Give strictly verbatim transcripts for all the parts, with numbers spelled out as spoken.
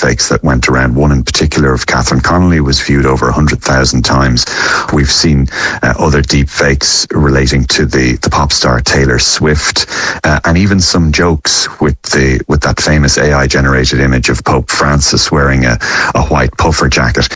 deepfakes that went around. One in particular of Catherine Connolly was viewed over one hundred thousand times. We've seen uh, other deepfakes relating to the, the pop star Taylor Swift, uh, and even some jokes with the with that famous A I generated image of Pope Francis wearing a, a white puffer jacket.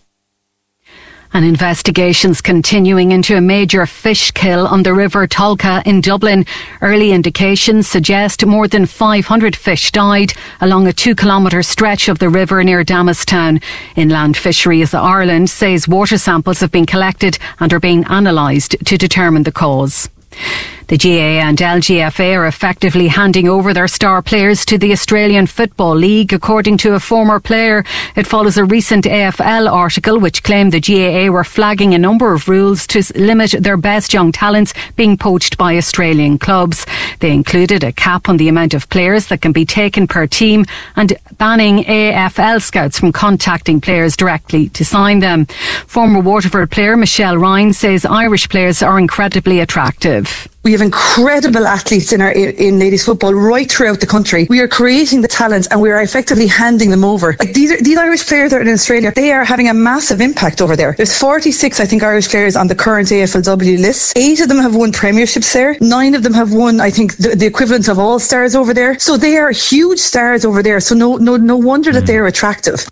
And investigations continuing into a major fish kill on the River Tolka in Dublin. Early indications suggest more than five hundred fish died along a two kilometre stretch of the river near Damastown. Inland Fisheries Ireland says water samples have been collected and are being analysed to determine the cause. The G A A and L G F A are effectively handing over their star players to the Australian Football League, according to a former player. It follows a recent A F L article which claimed the G A A were flagging a number of rules to limit their best young talents being poached by Australian clubs. They included a cap on the amount of players that can be taken per team and banning A F L scouts from contacting players directly to sign them. Former Waterford player Michelle Ryan says Irish players are incredibly attractive. We have incredible athletes in our in ladies football right throughout the country. We are creating the talent and we are effectively handing them over. Like these are, these Irish players that are in Australia, they are having a massive impact over there. There's forty-six, I think, Irish players on the current A F L W list. Eight of them have won premierships there. Nine of them have won, I think, the, the equivalent of all stars over there. So they are huge stars over there. So no, no, no wonder that they are attractive.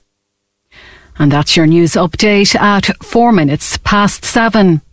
And that's your news update at four minutes past seven.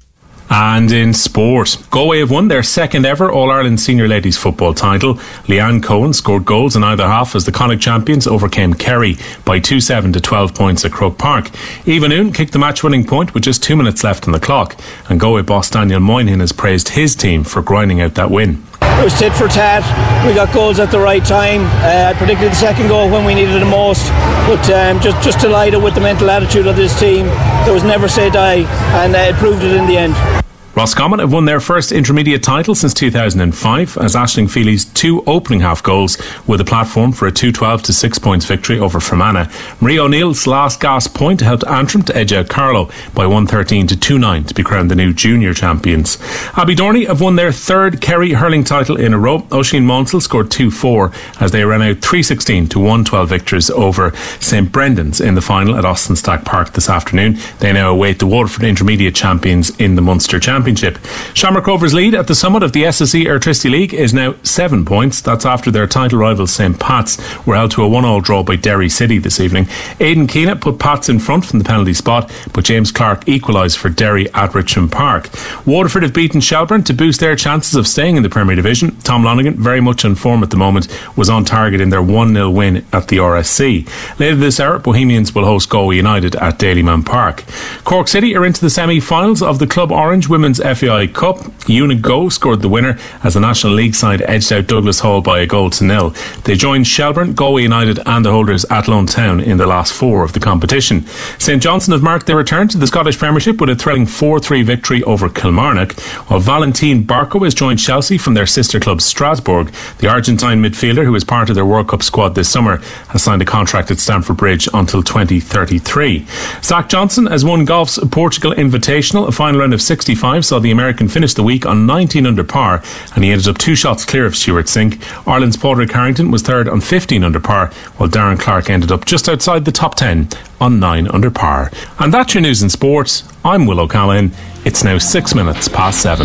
And in sport, Galway have won their second ever All-Ireland Senior Ladies Football title. Leanne Cohen scored goals in either half as the Connacht champions overcame Kerry by two seven to twelve points at Croke Park. Eva Noon kicked the match-winning point with just two minutes left on the clock, and Galway boss Daniel Moynihan has praised his team for grinding out that win. It was tit for tat. We got goals at the right time, uh, particularly the second goal when we needed it the most. But um, just, just delighted with the mental attitude of this team. There was never say die, and uh, it proved it in the end. Roscommon have won their first intermediate title since two thousand five as Aisling Feely's two opening half goals were the platform for a two twelve to six points victory over Fermanagh. Marie O'Neill's last gasp point helped Antrim to edge out Carlow by one thirteen to two nine to be crowned the new junior champions. Abbey Dorney have won their third Kerry hurling title in a row. Oisin Monsell scored two four as they ran out three sixteen to one twelve victors over St Brendan's in the final at Austin Stack Park this afternoon. They now await the Waterford intermediate champions in the Munster Championship. Championship. Shamrock Rovers' lead at the summit of the S S E Airtricity League is now seven points. That's after their title rivals St Pat's were held to a one all draw by Derry City this evening. Aidan Keena put Pats in front from the penalty spot, but James Clark equalised for Derry at Richmond Park. Waterford have beaten Shelbourne to boost their chances of staying in the Premier Division. Tom Lonigan, very much in form at the moment, was on target in their one nil win at the R S C. Later this hour, Bohemians will host Galway United at Daleyman Park. Cork City are into the semi-finals of the Club Orange Women's F A I Cup. Una Go scored the winner as the National League side edged out Douglas Hall by a goal to nil. They joined Shelbourne, Galway United and the holders Athlone Town in the last four of the competition. St Johnstone have marked their return to the Scottish Premiership with a thrilling four three victory over Kilmarnock, while Valentin Barco has joined Chelsea from their sister club Strasbourg. The Argentine midfielder, who is part of their World Cup squad this summer, has signed a contract at Stamford Bridge until twenty thirty-three. Zach Johnson has won golf's Portugal Invitational. A final round of sixty-five saw the American finish the week on nineteen under par, and he ended up two shots clear of Stuart Sink. Ireland's Padraig Harrington was third on fifteen under par, while Darren Clark ended up just outside the top ten on nine under par. And that's your news in sports. I'm Will O'Callaghan. It's now six minutes past seven.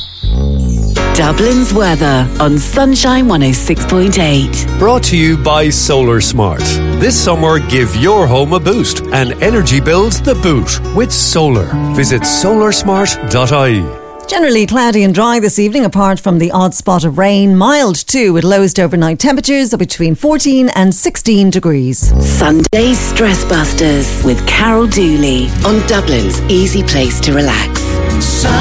Dublin's weather on Sunshine one oh six point eight. Brought to you by Solar Smart. This summer, give your home a boost and energy bills the boot with solar. Visit solar smart dot I E. Generally cloudy and dry this evening, apart from the odd spot of rain. Mild too, with lowest overnight temperatures of between fourteen and sixteen degrees. Sunday Stress Busters with Carol Dooley on Dublin's easy place to relax.